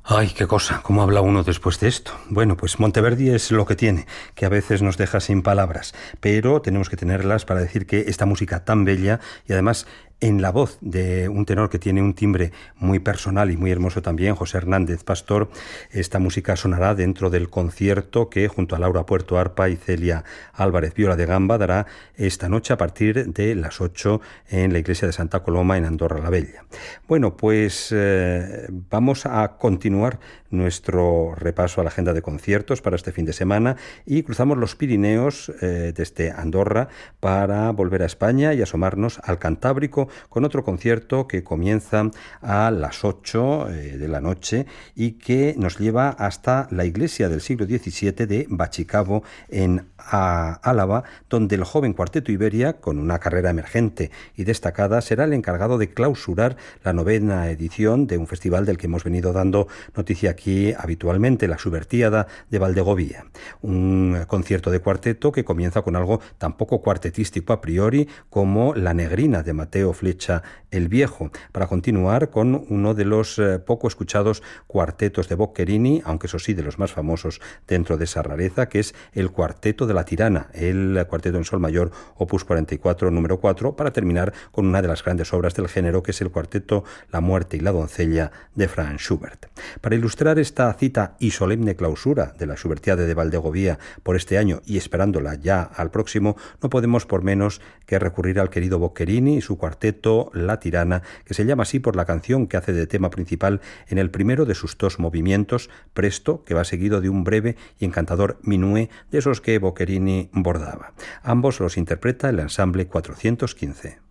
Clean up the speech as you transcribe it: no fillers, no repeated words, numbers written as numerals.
Ay, qué cosa, ¿cómo habla uno después de esto? Bueno, pues Monteverdi es lo que tiene, que a veces nos deja sin palabras, pero tenemos que tenerlas para decir que esta música tan bella y además en la voz de un tenor que tiene un timbre muy personal y muy hermoso también, José Hernández Pastor, esta música sonará dentro del concierto que junto a Laura Puerto Arpa y Celia Álvarez Viola de Gamba dará esta noche a partir de las 8 en la iglesia de Santa Coloma en Andorra la Vella. Bueno, pues vamos a continuar nuestro repaso a la agenda de conciertos para este fin de semana y cruzamos los Pirineos desde Andorra para volver a España y asomarnos al Cantábrico con otro concierto que comienza a las 8 de la noche y que nos lleva hasta la iglesia del siglo XVII de Bachicabo en Álava, donde el joven Cuarteto Iberia, con una carrera emergente y destacada, será el encargado de clausurar la 9ª edición de un festival del que hemos venido dando noticia aquí habitualmente, la Subertíada de Valdegovía. Un concierto de cuarteto que comienza con algo tan poco cuartetístico a priori como La Negrina de Mateo Flecha el Viejo, para continuar con uno de los poco escuchados cuartetos de Boccherini, aunque eso sí, de los más famosos dentro de esa rareza, que es el Cuarteto de la Tirana, el cuarteto en sol mayor, opus 44, número 4, para terminar con una de las grandes obras del género, que es el cuarteto La Muerte y la Doncella de Franz Schubert. Para ilustrar esta cita y solemne clausura de la Subertíada de Valdegovía por este año y esperándola ya al próximo, no podemos por menos que recurrir al querido Boccherini y su cuarteto La Tirana, que se llama así por la canción que hace de tema principal en el primero de sus 2 movimientos, presto, que va seguido de un breve y encantador minué de esos que Boccherini bordaba. Ambos los interpreta el ensamble 415.